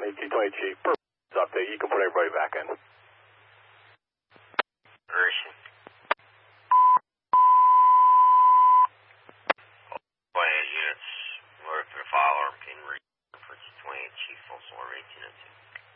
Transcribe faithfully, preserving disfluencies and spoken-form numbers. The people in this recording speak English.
eighteen twenty, Chief. Perfect update. You can put everybody back in. Where is she?